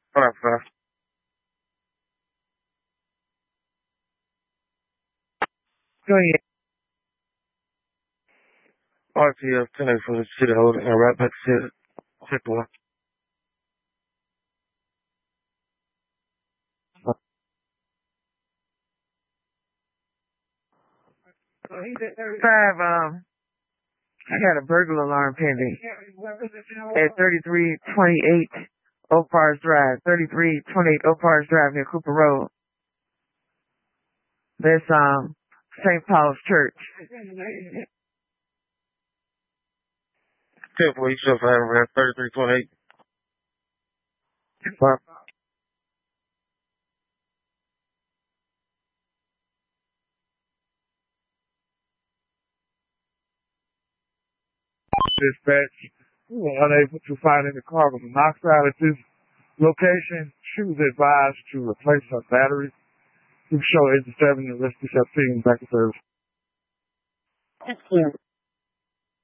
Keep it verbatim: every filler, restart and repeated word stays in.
All right, sir. Go ahead. R T F ten for the city holder and right back to check one. Five, um, I got a burglar alarm pending at thirty-three twenty-eight Oak Forest Drive, thirty-three twenty-eight Oak Forest Drive near Cooper Road. That's, um, Saint Paul's Church. ten for each of them, thirty-three twenty-eight. Dispatch, we were unable to find any carbon monoxide at this location. She was advised to replace her batteries. We show eighty-seven and rest receptive back to service.